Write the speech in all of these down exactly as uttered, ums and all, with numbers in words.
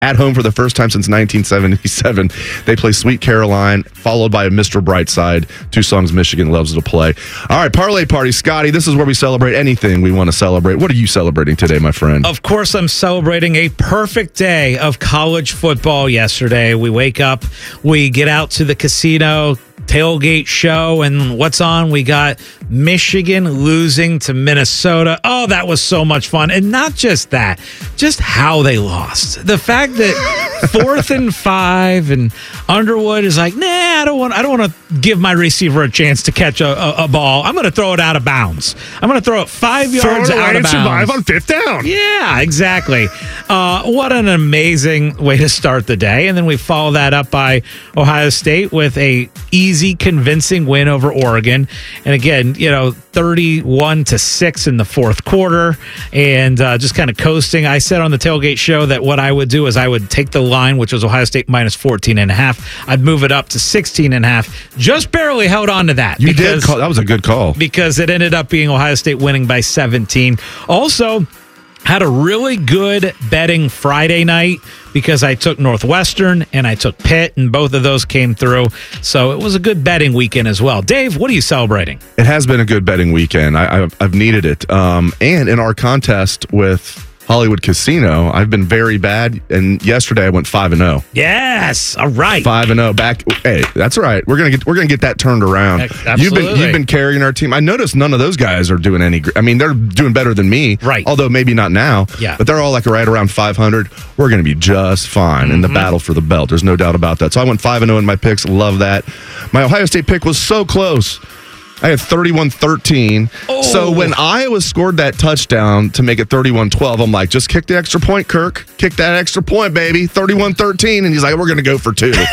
At home for the first time since nineteen seventy-seven. They play Sweet Caroline, followed by Mister Brightside, two songs Michigan loves to play. All right, Parlay Party. Scotty, this is where we celebrate anything we want to celebrate. What are you celebrating today, my friend? Of course, I'm celebrating a perfect day of college football yesterday. We wake up, we get out to the casino, tailgate show, and what's on? We got Michigan losing to Minnesota. Oh, that was so much fun. And not just that, just how they lost. The fact that fourth and five and Underwood is like, nah, I don't want I don't want to give my receiver a chance to catch a, a, a ball. I'm going to throw it out of bounds. I'm going to throw it five yards throw it out of and bounds. Survive on fifth down. Yeah, exactly. Uh, what an amazing way to start the day. And then we follow that up by Ohio State with a easy, convincing win over Oregon. And again, you know, thirty-one to six in the fourth quarter, and uh, just kind of coasting. I said on the tailgate show that what I would do is I would take the line, which was Ohio State minus fourteen and a half. I'd move it up to sixteen and a half. Just barely held on to that. You because, did call. That was a good call. Because it ended up being Ohio State winning by seventeen. Also, had a really good betting Friday night because I took Northwestern and I took Pitt, and both of those came through. So it was a good betting weekend as well. Dave, what are you celebrating? It has been a good betting weekend. I, I've, I've needed it. Um, and in our contest with Hollywood Casino, I've been very bad, and yesterday I went five and zero. Yes, all right, five and zero back. Hey, that's all right. We're gonna get we're gonna get that turned around. Absolutely. You've been you've been carrying our team. I noticed none of those guys are doing any. I mean, they're doing better than me, right? Although maybe not now. Yeah, but they're all like right around five hundred. We're gonna be just fine mm-hmm. in the battle for the belt. There's no doubt about that. So I went five and zero in my picks. Love that. My Ohio State pick was so close. I had thirty-one thirteen. Oh. So when Iowa scored that touchdown to make it thirty-one twelve, I'm like, just kick the extra point, Kirk. Kick that extra point, baby. thirty-one thirteen. And he's like, we're going to go for two.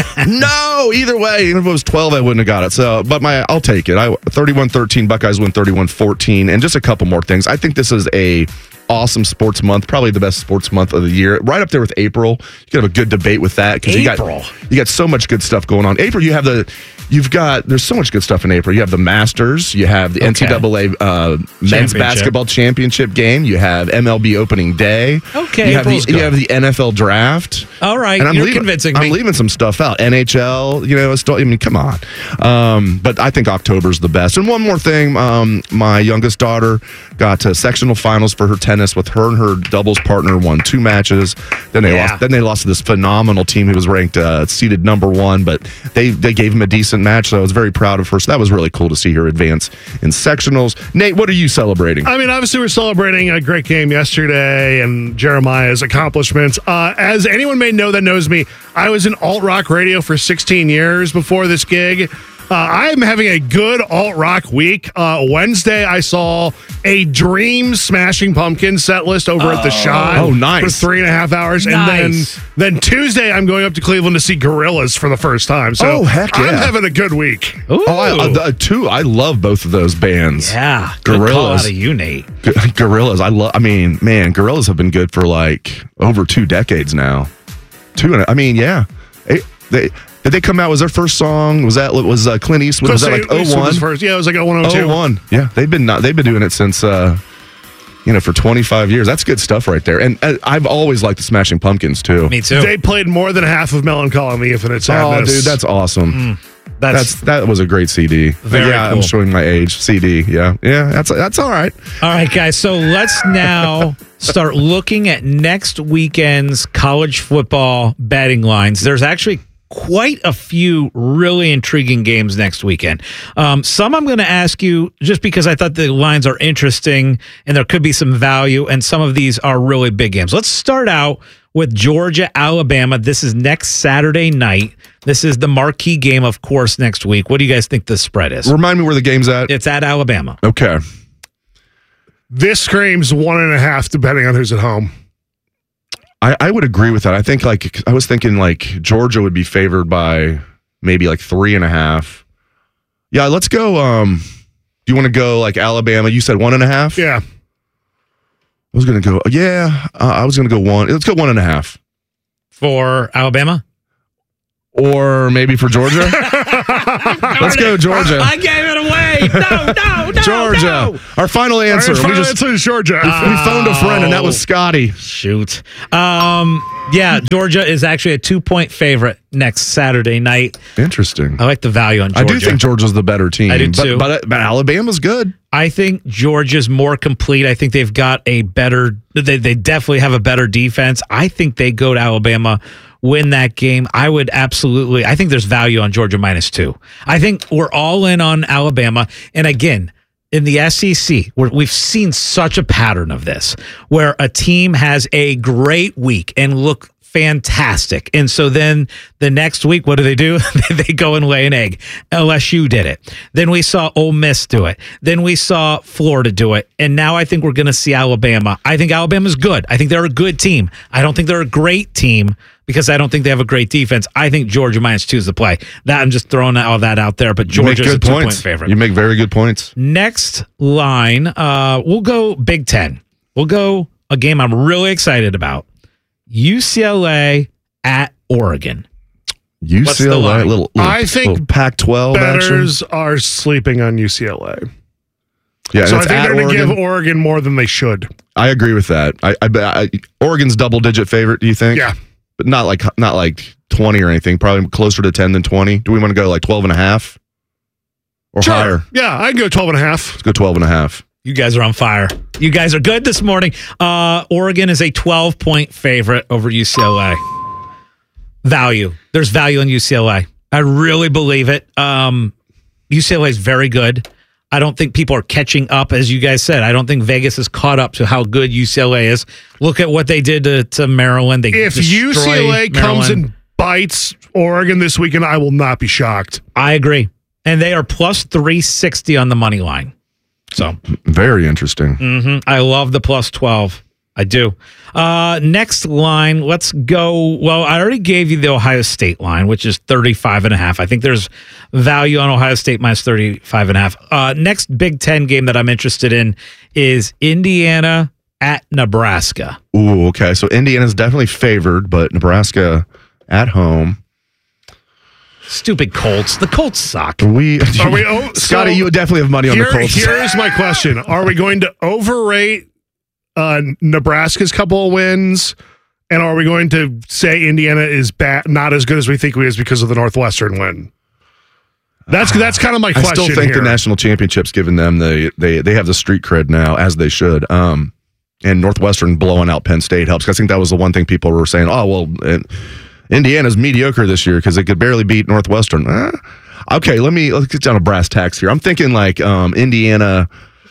No, either way. Even if it was twelve, I wouldn't have got it. So, but my, I'll take it. I thirty-one thirteen, Buckeyes win thirty-one fourteen. And just a couple more things. I think this is a awesome sports month, probably the best sports month of the year, right up there with April. You can have a good debate with that because you got you got so much good stuff going on. April, you have the you've got there's so much good stuff in April. You have the Masters, you have the okay. N C double A uh, men's basketball championship game, you have M L B opening day. Okay, you have, the, you have the N F L draft. All right, and I'm you're leaving, convincing I'm me. I'm leaving some stuff out. N H L, you know, still, I mean, come on. Um, but I think October's the best. And one more thing, um, my youngest daughter got to sectional finals for her tennis with her and her doubles partner, won two matches. Then they yeah. lost. Then they lost to this phenomenal team who was ranked uh, seeded number one, but they they gave him a decent match. So I was very proud of her. So that was really cool to see her advance in sectionals. Nate, what are you celebrating? I mean, obviously we're celebrating a great game yesterday and Jeremiah's accomplishments. Uh, as anyone may know that knows me, I was in alt rock radio for sixteen years before this gig. Uh, I'm having a good alt-rock week. Uh, Wednesday, I saw a Dream Smashing Pumpkins set list over oh. at the Shot. Oh, nice. For three and a half hours. Nice. And then, then Tuesday, I'm going up to Cleveland to see Gorillaz for the first time. So oh, heck yeah. I'm having a good week. Ooh. Oh, I, uh, two, I love both of those bands. Yeah. Good Gorillaz. Call out of you, Nate. G- Gorillaz. I love, I mean, man, Gorillaz have been good for like over two decades now. Two, and I mean, yeah. It, they... Did they come out? Was their first song? Was that was uh, Clint Eastwood? Was that like oh one? First. Yeah, it was like oh one oh two. oh one. Yeah, they've been not, they've been doing it since uh, you know for twenty-five years. That's good stuff right there. And uh, I've always liked the Smashing Pumpkins too. Me too. They played more than half of Melancholy and the Infinite Sadness. Oh, dude, that's awesome. Mm, that's, that's that was a great C D. Very yeah, cool. I'm showing my age. C D. Yeah, yeah. That's that's all right. All right, guys. So let's now start looking at next weekend's college football betting lines. There's actually quite a few really intriguing games next weekend. Um, some I'm going to ask you just because I thought the lines are interesting and there could be some value, and some of these are really big games. Let's start out with Georgia, Alabama. This is next Saturday night. This is the marquee game, of course, next week. What do you guys think the spread is? Remind me where the game's at. It's at Alabama. Okay. This screams one and a half, depending on who's at home. I, I would agree with that. I think like I was thinking like Georgia would be favored by maybe like three and a half. Yeah, let's go. Um, do you want to go like Alabama? You said one and a half? Yeah. I was going to go, yeah, uh, I was going to go one. Let's go one and a half. For Alabama? Or maybe for Georgia? Let's go, Georgia. I gave it away. No, no, no. Georgia. No. Our final answer. Our we final just answer is Georgia. we phoned a friend, and that was Scotty. Shoot. Um, yeah, Georgia is actually a two-point favorite next Saturday night. Interesting. I like the value on Georgia. I do think Georgia's the better team. I do but, too. But, but Alabama's good. I think Georgia's more complete. I think they've got a better, they, they definitely have a better defense. I think they go to Alabama, win that game. I would absolutely, I think there's value on Georgia minus two. I think we're all in on Alabama. And again, in the S E C, we're, we've seen such a pattern of this where a team has a great week and look fantastic. And so then the next week, what do they do? They go and lay an egg. L S U did it. Then we saw Ole Miss do it. Then we saw Florida do it. And now I think we're going to see Alabama. I think Alabama's good. I think they're a good team. I don't think they're a great team because I don't think they have a great defense. I think Georgia minus two is the play. That I'm just throwing all that out there, but Georgia's a two-point favorite. You make very good points. Next line, uh, we'll go Big Ten. We'll go a game I'm really excited about. U C L A at Oregon. U C L A, little, little, I think little Pac twelve bettors action. are sleeping on U C L A. Yeah, so I it's think at they're going to Oregon. give Oregon more than they should. I agree with that. I, I, I Oregon's double digit favorite. Do you think? Yeah, but not like not like twenty or anything. Probably closer to ten than twenty. Do we want to go like twelve and a half or sure. higher? Yeah, I'd go twelve and a half. Let's go twelve and a half. You guys are on fire. You guys are good this morning. Uh, Oregon is a twelve-point favorite over U C L A. Value. There's value in U C L A. I really believe it. Um, U C L A is very good. I don't think people are catching up, as you guys said. I don't think Vegas has caught up to how good U C L A is. Look at what they did to, to Maryland. They if destroy U C L A comes Maryland. and bites Oregon this weekend, I will not be shocked. I agree. And they are plus three sixty on the money line. So very interesting. Mm-hmm. I love the plus twelve. I do. Uh, next line, let's go. Well, I already gave you the Ohio State line, which is thirty-five and a half. I think there's value on Ohio State minus thirty-five and a half. Uh, next Big Ten game that I'm interested in is Indiana at Nebraska. Ooh, okay. So Indiana's definitely favored, but Nebraska at home. Stupid Colts. The Colts suck. We, Are we oh, Scotty, so you would definitely have money on here, the Colts. Here's my question. Are we going to overrate uh, Nebraska's couple of wins? And are we going to say Indiana is bad, not as good as we think we is because of the Northwestern win? That's that's kind of my question. I still think here. the national championship's given them the they they have the street cred now, as they should. Um, and Northwestern blowing out Penn State helps. I think that was the one thing people were saying. Oh well, it, Indiana's mediocre this year because they could barely beat Northwestern. Eh. Okay, let me let's get down to brass tacks here. I'm thinking like um, Indiana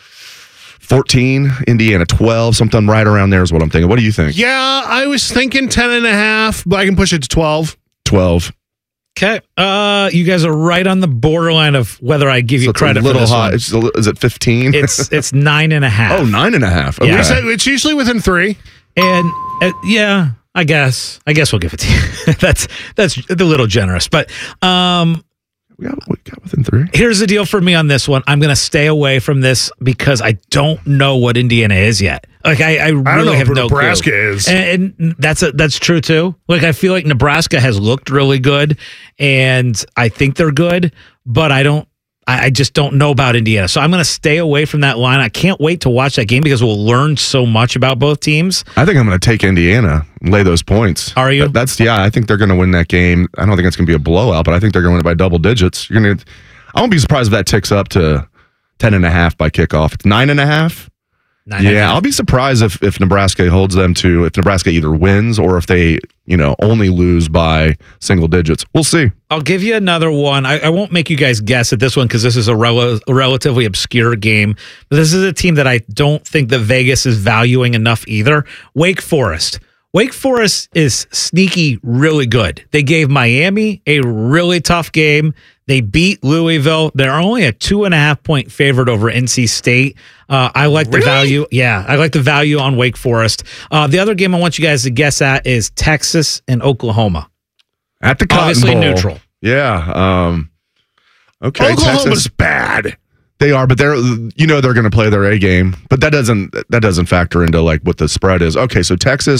fourteen, Indiana twelve, something right around there is what I'm thinking. What do you think? Yeah, I was thinking ten and a half, but I can push it to twelve. twelve. Okay. Uh, you guys are right on the borderline of whether I give you So it's credit a little for this high. one. It's a, li- is it fifteen? It's it's nine and a half. oh, nine and a half. Okay. Yeah. It's, it's usually within three. And uh, yeah, I guess I guess we'll give it to you. that's that's a little generous, but um, We got, we got within three. here's the deal for me on this one. I'm going to stay away from this because I don't know what Indiana is yet. Like I, I really I don't know have what no Nebraska clue. is. And, and that's a, that's true too. Like I feel like Nebraska has looked really good, and I think they're good, but I don't. I, I just don't know about Indiana, so I'm going to stay away from that line. I can't wait to watch that game because we'll learn so much about both teams. I think I'm going to take Indiana and lay those points. Are you? That, that's yeah. I think they're going to win that game. I don't think it's going to be a blowout, but I think they're going to win it by double digits. You're going to. I won't be surprised if that ticks up to ten and a half by kickoff. It's nine and a half. Nine and a Yeah, half. I'll be surprised if, if Nebraska holds them to if Nebraska either wins or if they, you know, only lose by single digits. We'll see. I'll give you another one. I, I won't make you guys guess at this one because this is a, rel- a relatively obscure game. But this is a team that I don't think that Vegas is valuing enough either. Wake Forest. Wake Forest is sneaky really good. They gave Miami a really tough game. They beat Louisville. They're only a two and a half point favorite over N C State. Uh, I like the Really? value. Yeah, I like the value on Wake Forest. Uh, the other game I want you guys to guess at is Texas and Oklahoma. At the Cotton Obviously Bowl. neutral. Yeah. Um, okay. Oklahoma's Texas. bad. They are, but they're you know they're going to play their A game. But that doesn't that doesn't factor into like what the spread is. Okay, so Texas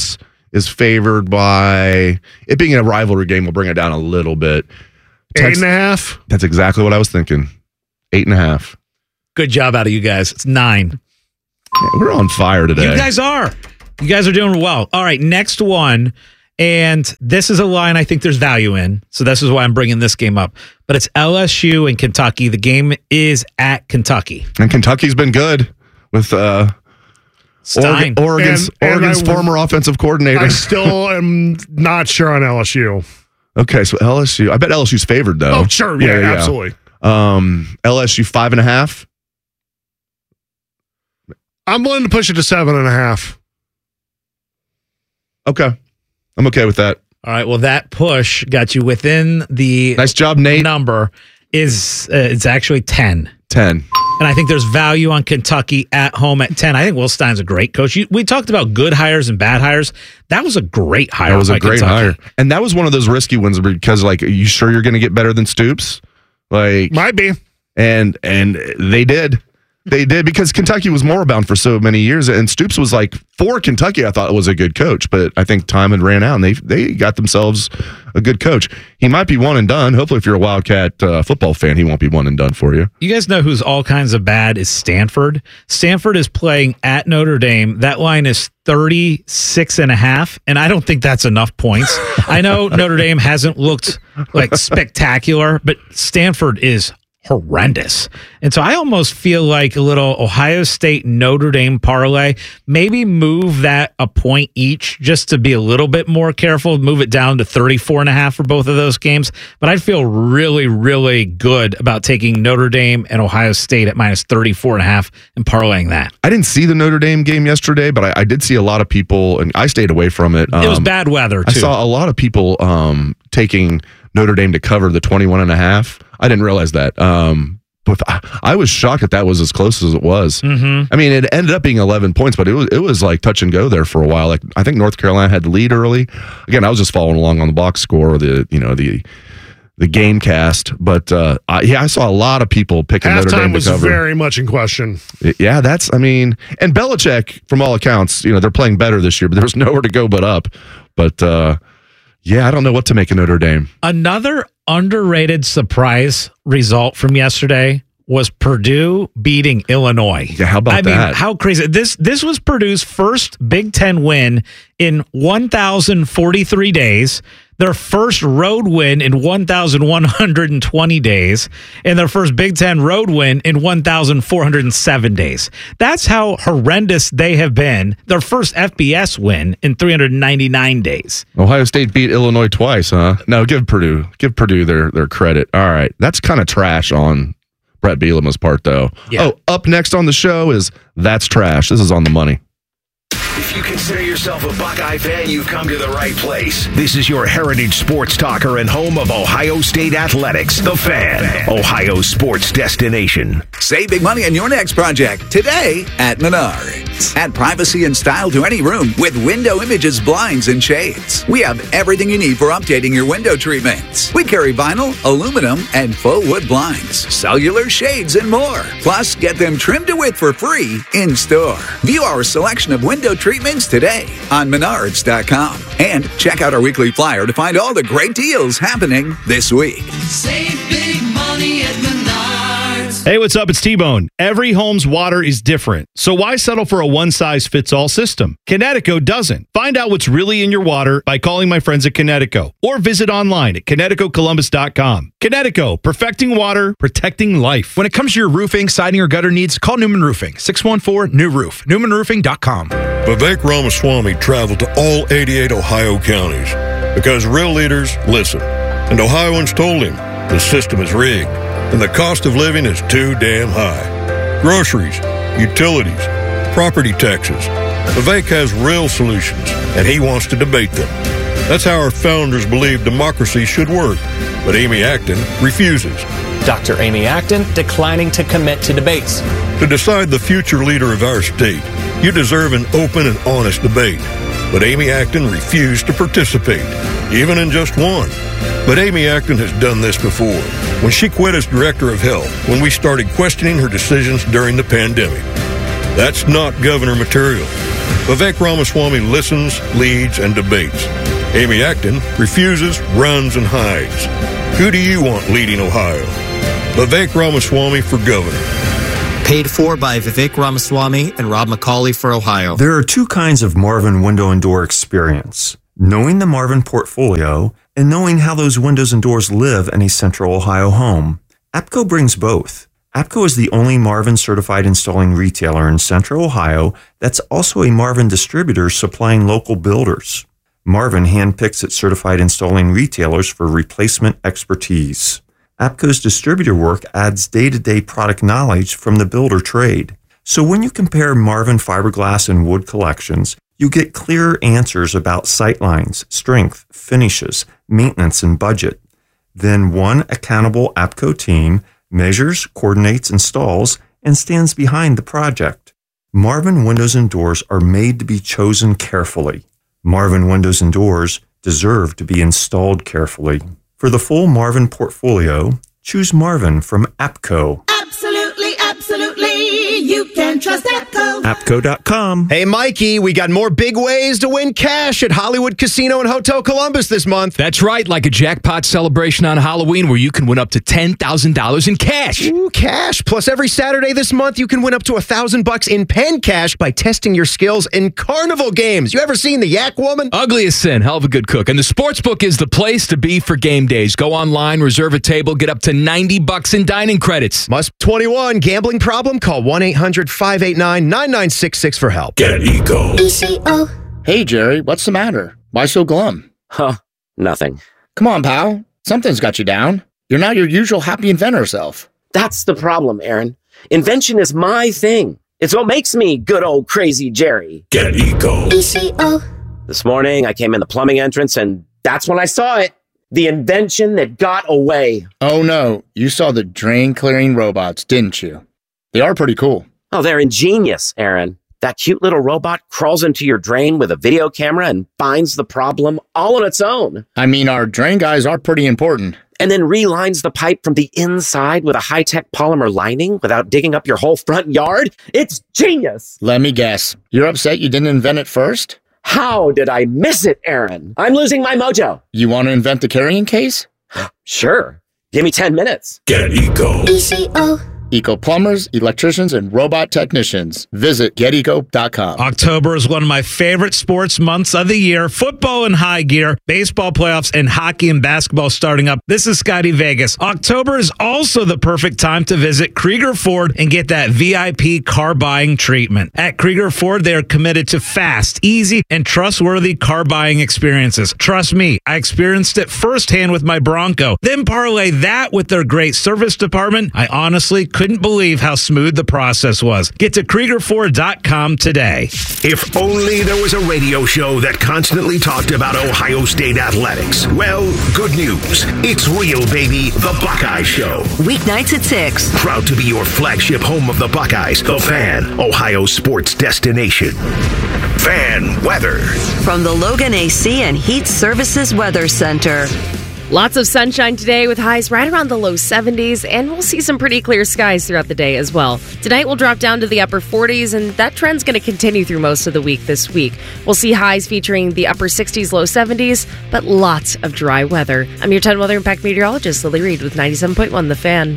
is favored by, it being a rivalry game, we'll bring it down a little bit. Eight and a half? That's exactly what I was thinking. Eight and a half. Good job out of you guys. It's nine. Yeah, we're on fire today. You guys are. You guys are doing well. All right, next one. And this is a line I think there's value in. So this is why I'm bringing this game up. But it's L S U and Kentucky. The game is at Kentucky. And Kentucky's been good with uh, Stein. Oregon, Oregon's, And- and Oregon's I- former offensive coordinator. I still am not sure on L S U. Okay, so L S U. I bet L S U's favored, though. Oh, sure. Yeah, absolutely. Um, L S U five and a half. I'm willing to push it to seven and a half. Okay. I'm okay with that. All right, well, that push got you within the Nice job, Nate. number. Is uh, it's actually ten. ten. And I think there's value on Kentucky at home at ten. I think Will Stein's a great coach. You, we talked about good hires and bad hires. That was a great hire. That was by a great Kentucky. hire. And that was one of those risky ones because, like, are you sure you're going to get better than Stoops? Like, Might be. and and they did. They did because Kentucky was moribund for so many years, and Stoops was like, for Kentucky, I thought was a good coach, but I think time had ran out, and they they got themselves a good coach. He might be one and done. Hopefully, if you're a Wildcat uh, football fan, he won't be one and done for you. You guys know who's all kinds of bad is Stanford. Stanford is playing at Notre Dame. That line is thirty-six and a half, and I don't think that's enough points. I know Notre Dame hasn't looked like spectacular, but Stanford is horrendous. And so I almost feel like a little Ohio State Notre Dame parlay, maybe move that a point each just to be a little bit more careful, move it down to thirty-four and a half for both of those games. But I'd feel really, really good about taking Notre Dame and Ohio State at minus thirty-four and a half and parlaying that. I didn't see the Notre Dame game yesterday, but I, I did see a lot of people, and I stayed away from it. Um, It was bad weather, too. I saw a lot of people um, taking Notre Dame to cover the twenty-one and a half. I didn't realize that. Um, but I, I was shocked that that was as close as it was. Mm-hmm. I mean, it ended up being eleven points, but it was it was like touch and go there for a while. Like I think North Carolina had the lead early. Again, I was just following along on the box score, or the you know the the game cast. But uh, I, yeah, I saw a lot of people picking Notre Dame Halftime to was cover. very much in question. Yeah, that's, I mean, and Belichick, from all accounts, you know, they're playing better this year, but there's nowhere to go but up. But, uh, yeah, I don't know what to make of Notre Dame. Another underrated surprise result from yesterday was Purdue beating Illinois. Yeah, how about I that? mean, how crazy. This this was Purdue's first Big Ten win in one thousand forty-three days, their first road win in one thousand one hundred twenty days, and their first Big Ten road win in one thousand four hundred seven days. That's how horrendous they have been. Their first F B S win in three hundred ninety-nine days. Ohio State beat Illinois twice, huh? No, give Purdue, give Purdue their, their credit. All right. That's kind of trash on Brett Bielema's part, though. Yeah. Oh, up next on the show is That's Trash. This is On the Money. If you consider yourself a Buckeye fan, you've come to the right place. This is your heritage sports talker and home of Ohio State Athletics, The Fan, Ohio sports destination. Save big money on your next project today at Menards. Add privacy and style to any room with Window Images blinds and shades. We have everything you need for updating your window treatments. We carry vinyl, aluminum, and faux wood blinds, cellular shades, and more. Plus, get them trimmed to width for free in store. View our selection of window treatments today on Menards dot com. And check out our weekly flyer to find all the great deals happening this week. Save big money at Menards. Hey, what's up? It's T-Bone. Every home's water is different, so why settle for a one-size-fits-all system? Connecticut doesn't. Find out what's really in your water by calling my friends at Connecticut or visit online at Connecticut Columbus dot com. Connecticut, perfecting water, protecting life. When it comes to your roofing, siding, or gutter needs, call Newman Roofing. six one four, new roof. Newman Roofing dot com. Vivek Ramaswamy traveled to all eighty-eight Ohio counties because real leaders listen. And Ohioans told him the system is rigged and the cost of living is too damn high. Groceries, utilities, property taxes. Vivek has real solutions and he wants to debate them. That's how our founders believed democracy should work. But Amy Acton refuses. Doctor Amy Acton declining to commit to debates. To decide the future leader of our state, you deserve an open and honest debate. But Amy Acton refused to participate, even in just one. But Amy Acton has done this before, when she quit as director of health, when we started questioning her decisions during the pandemic. That's not governor material. Vivek Ramaswamy listens, leads, and debates. Amy Acton refuses, runs, and hides. Who do you want leading Ohio? Vivek Ramaswamy for governor. Paid for by Vivek Ramaswamy and Rob McCauley for Ohio. There are two kinds of Marvin window and door experience. Knowing the Marvin portfolio and knowing how those windows and doors live in a central Ohio home. APCO brings both. APCO is the only Marvin certified installing retailer in central Ohio that's also a Marvin distributor supplying local builders. Marvin handpicks its certified installing retailers for replacement expertise. APCO's distributor work adds day-to-day product knowledge from the builder trade. So when you compare Marvin fiberglass and wood collections, you get clearer answers about sightlines, strength, finishes, maintenance, and budget. Then one accountable APCO team measures, coordinates, installs, and stands behind the project. Marvin windows and doors are made to be chosen carefully. Marvin windows and doors deserve to be installed carefully. For the full Marvin portfolio, choose Marvin from APCO. Absolutely, absolutely. You can trust APCO. APCO dot com. Hey, Mikey, we got more big ways to win cash at Hollywood Casino and Hotel Columbus this month. That's right, like a jackpot celebration on Halloween where you can win up to ten thousand dollars in cash. Ooh, cash. Plus, every Saturday this month, you can win up to one thousand bucks in pen cash by testing your skills in carnival games. You ever seen the Yak Woman? Ugly as sin, hell of a good cook. And the Sportsbook is the place to be for game days. Go online, reserve a table, get up to ninety bucks in dining credits. Must be twenty-one. Gambling problem? Call one eight hundred five eight nine nine nine six six for help. Get Eco. E C O. Hey, Jerry, what's the matter? Why so glum? Huh, nothing. Come on, pal. Something's got you down. You're not your usual happy inventor self. That's the problem, Aaron. Invention is my thing. It's what makes me good old crazy Jerry. Get Eco. E C O. This morning, I came in the plumbing entrance, and that's when I saw it. The invention that got away. Oh, no. You saw the drain-clearing robots, didn't you? They are pretty cool. Oh, they're ingenious, Aaron. That cute little robot crawls into your drain with a video camera and finds the problem all on its own. I mean, our drain guys are pretty important. And then relines the pipe from the inside with a high-tech polymer lining without digging up your whole front yard. It's genius. Let me guess. You're upset you didn't invent it first? How did I miss it, Aaron? I'm losing my mojo. You want to invent the carrying case? Sure. Give me ten minutes. Get Eco. E C O. Eco plumbers, electricians, and robot technicians. Visit get eco dot com. October is one of my favorite sports months of the year. Football in high gear, baseball playoffs, and hockey and basketball starting up. This is Scotty Vegas. October is also the perfect time to visit Krieger Ford and get that V I P car buying treatment. At Krieger Ford, they are committed to fast, easy, and trustworthy car buying experiences. Trust me, I experienced it firsthand with my Bronco. Then parlay that with their great service department. I honestly couldn't believe how smooth the process was. Get to Krieger Ford dot com today. If only there was a radio show that constantly talked about Ohio State athletics. Well, good news. It's real, baby. The Buckeye Show. Weeknights at six. Proud to be your flagship home of the Buckeyes. The Fan, Ohio sports destination. Fan weather. From the Logan A C and Heat Services Weather Center. Lots of sunshine today with highs right around the low seventies, and we'll see some pretty clear skies throughout the day as well. Tonight we'll drop down to the upper forties, and that trend's going to continue through most of the week this week. We'll see highs featuring the upper sixties, low seventies, but lots of dry weather. I'm your ten Weather Impact meteorologist, Lily Reed with ninety-seven point one The Fan.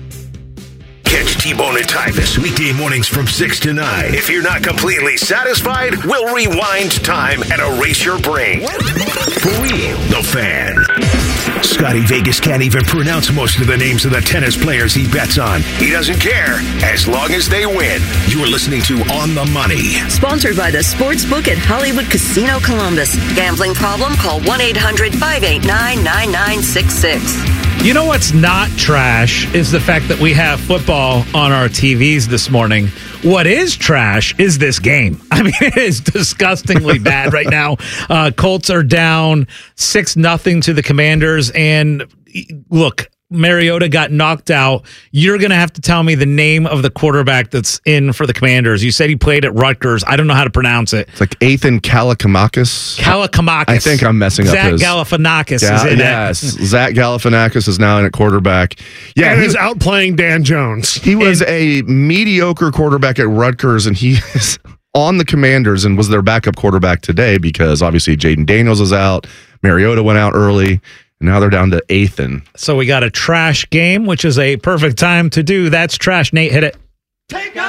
Catch T-Bone and Tyvis weekday mornings from six to nine. If you're not completely satisfied, we'll rewind time and erase your brain. For real, The Fan. Scotty Vegas can't even pronounce most of the names of the tennis players he bets on. He doesn't care, as long as they win. You're listening to On the Money. Sponsored by the Sportsbook at Hollywood Casino Columbus. Gambling problem? Call one eight hundred five eight nine nine nine six six. You know what's not trash is the fact that we have football on our T Vs this morning. What is trash is this game. I mean, it is disgustingly bad right now. Uh, Colts are down six nothing to the Commanders. And look, Mariota got knocked out. You're going to have to tell me the name of the quarterback that's in for the Commanders. You said he played at Rutgers. I don't know how to pronounce it. It's like Ethan Kaliakmakis. Kaliakmakis. I think I'm messing Zach up his. Zach Galifianakis Ga- is in yes. it. Zach Galifianakis is now in at quarterback. Yeah, and he is outplaying Dan Jones. He was and, a mediocre quarterback at Rutgers, and he is on the Commanders and was their backup quarterback today because obviously Jaden Daniels is out. Mariota went out early. And now they're down to eighth. And so we got a trash game, which is a perfect time to do That's Trash. Nate, hit it.